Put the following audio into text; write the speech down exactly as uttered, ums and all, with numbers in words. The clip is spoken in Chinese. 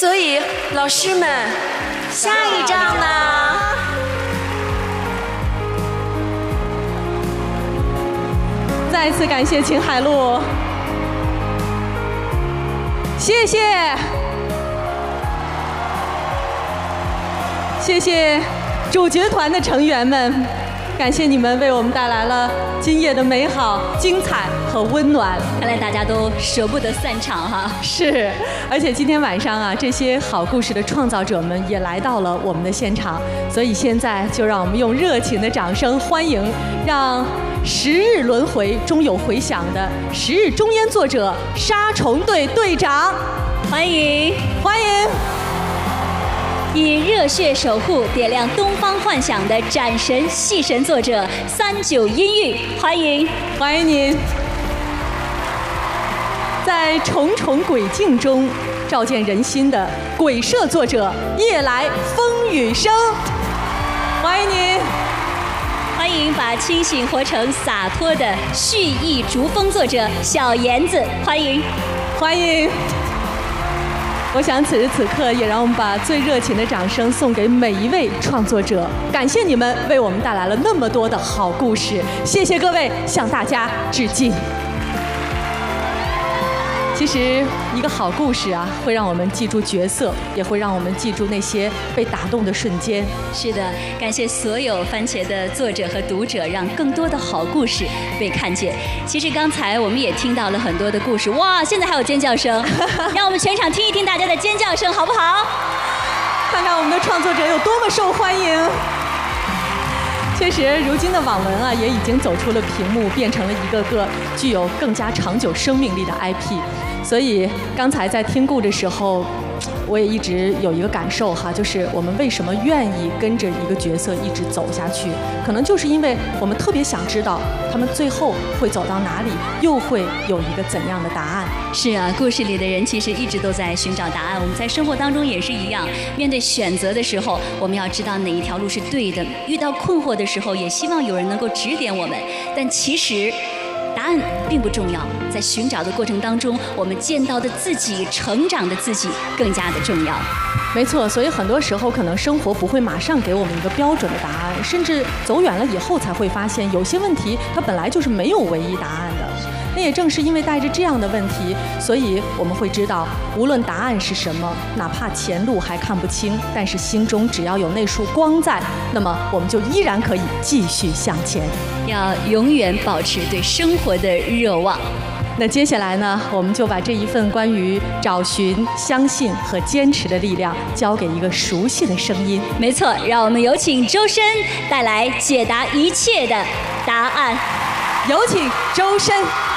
所以老师们，下一章呢？ 再次感谢秦海璐，谢谢，谢谢主角团的成员们，感谢你们为我们带来了今夜的美好、精彩和温暖。 看来大家都舍不得散场哈。 是，而且今天晚上啊，这些好故事的创造者们也来到了我们的现场，所以现在就让我们用热情的掌声欢迎，让十日轮回终有回响的十日中烟作者杀虫队队长， 欢迎欢迎。 以热血守护点亮东方幻想的斩神戏神作者三九阴郁，欢迎欢迎您。在重重轨境中照见人心的鬼社作者夜来风雨声，欢迎您。 欢迎把清醒活成洒脱的蓄意逐风作者小妍子，欢迎欢迎。我想此时此刻也让我们把最热情的掌声送给每一位创作者，感谢你们为我们带来了那么多的好故事，谢谢各位，向大家致敬。其实一个好故事啊，会让我们记住角色，也会让我们记住那些被打动的瞬间。 是的，感谢所有番茄的作者和读者，让更多的好故事被看见。其实刚才我们也听到了很多的故事，哇，现在还有尖叫声，让我们全场听一听大家的尖叫声，好不好？ 看看我们的创作者有多么受欢迎。确实，如今的网文啊，也已经走出了屏幕，变成了一个个具有更加长久生命力的 I P。所以刚才在听故的时候，我也一直有一个感受哈，就是我们为什么愿意跟着一个角色一直走下去，可能就是因为我们特别想知道他们最后会走到哪里，又会有一个怎样的答案。 是啊，故事里的人其实一直都在寻找答案，我们在生活当中也是一样，面对选择的时候，我们要知道哪一条路是对的，遇到困惑的时候，也希望有人能够指点我们，但其实答案并不重要，在寻找的过程当中，我们见到的自己、成长的自己更加的重要。 没错，所以很多时候可能生活不会马上给我们一个标准的答案，甚至走远了以后才会发现，有些问题它本来就是没有唯一答案的。那也正是因为带着这样的问题，所以我们会知道，无论答案是什么，哪怕前路还看不清，但是心中只要有那束光在，那么我们就依然可以继续向前。 要永远保持对生活的热望。 那接下来呢，我们就把这一份关于找寻、相信和坚持的力量，交给一个熟悉的声音。 没错，让我们有请周深带来解答一切的答案。 有请周深。